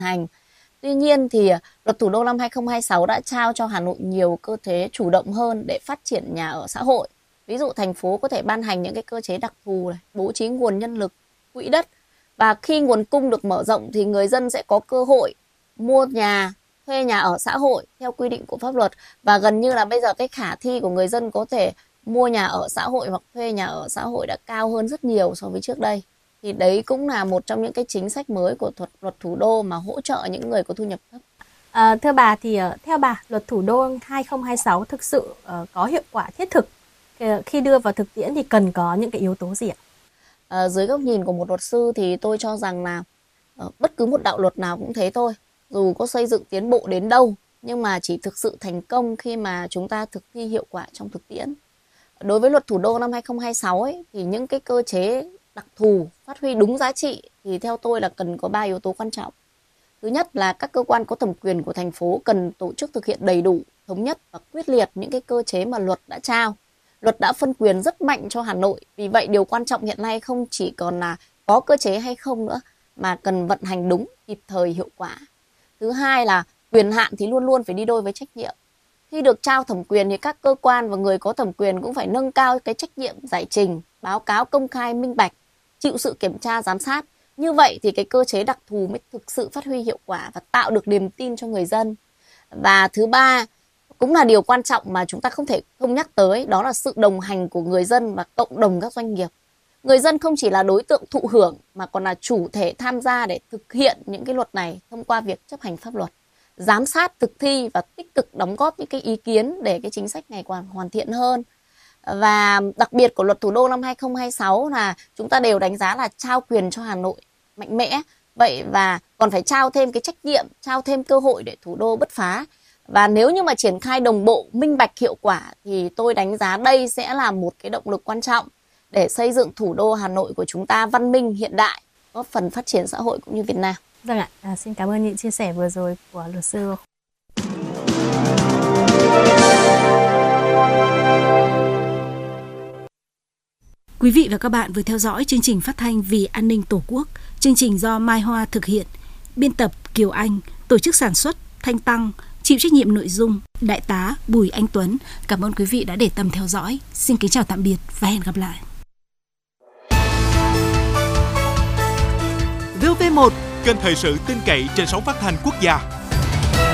hành. Tuy nhiên thì luật thủ đô năm 2026 đã trao cho Hà Nội nhiều cơ chế chủ động hơn để phát triển nhà ở xã hội. Ví dụ thành phố có thể ban hành những cái cơ chế đặc thù này, bố trí nguồn nhân lực, quỹ đất. Và khi nguồn cung được mở rộng thì người dân sẽ có cơ hội mua nhà, thuê nhà ở xã hội theo quy định của pháp luật. Và gần như là bây giờ cái khả thi của người dân có thể mua nhà ở xã hội hoặc thuê nhà ở xã hội đã cao hơn rất nhiều so với trước đây. Thì đấy cũng là một trong những cái chính sách mới của luật thủ đô mà hỗ trợ những người có thu nhập thấp. Thưa bà thì theo bà, luật thủ đô 2026 thực sự có hiệu quả thiết thực khi đưa vào thực tiễn thì cần có những cái yếu tố gì ạ? Dưới góc nhìn của một luật sư thì tôi cho rằng là bất cứ một đạo luật nào cũng thế thôi. Dù có xây dựng tiến bộ đến đâu nhưng mà chỉ thực sự thành công khi mà chúng ta thực thi hiệu quả trong thực tiễn. Đối với luật thủ đô năm 2026 ấy, thì những cái cơ chế đặc thù phát huy đúng giá trị thì theo tôi là cần có 3 yếu tố quan trọng. Thứ nhất là các cơ quan có thẩm quyền của thành phố cần tổ chức thực hiện đầy đủ, thống nhất và quyết liệt những cái cơ chế mà luật đã trao. Luật đã phân quyền rất mạnh cho Hà Nội, vì vậy điều quan trọng hiện nay không chỉ còn là có cơ chế hay không nữa, mà cần vận hành đúng, kịp thời, hiệu quả. Thứ hai là quyền hạn thì luôn luôn phải đi đôi với trách nhiệm. Khi được trao thẩm quyền thì các cơ quan và người có thẩm quyền cũng phải nâng cao cái trách nhiệm giải trình, báo cáo công khai minh bạch, chịu sự kiểm tra giám sát. Như vậy thì cái cơ chế đặc thù mới thực sự phát huy hiệu quả và tạo được niềm tin cho người dân. Và thứ ba cũng là điều quan trọng mà chúng ta không thể không nhắc tới, đó là sự đồng hành của người dân và cộng đồng các doanh nghiệp. Người dân không chỉ là đối tượng thụ hưởng mà còn là chủ thể tham gia để thực hiện những cái luật này thông qua việc chấp hành pháp luật, giám sát thực thi và tích cực đóng góp những cái ý kiến để cái chính sách này còn hoàn thiện hơn. Và đặc biệt của luật thủ đô năm 2026 là chúng ta đều đánh giá là trao quyền cho Hà Nội mạnh mẽ. Vậy và còn phải trao thêm cái trách nhiệm, trao thêm cơ hội để thủ đô bứt phá. Và nếu như mà triển khai đồng bộ, minh bạch, hiệu quả thì tôi đánh giá đây sẽ là một cái động lực quan trọng để xây dựng thủ đô Hà Nội của chúng ta văn minh, hiện đại, góp phần phát triển xã hội cũng như Việt Nam. Vâng ạ, xin cảm ơn những chia sẻ vừa rồi của luật sư. Quý vị và các bạn vừa theo dõi chương trình phát thanh Vì An ninh Tổ quốc. Chương trình do Mai Hoa thực hiện, biên tập Kiều Anh, tổ chức sản xuất Thanh Tăng, chịu trách nhiệm nội dung Đại tá Bùi Anh Tuấn. Cảm ơn quý vị đã để tâm theo dõi. Xin kính chào tạm biệt và hẹn gặp lại. VOV1 kênh thời sự tin cậy trên sóng phát thanh quốc gia.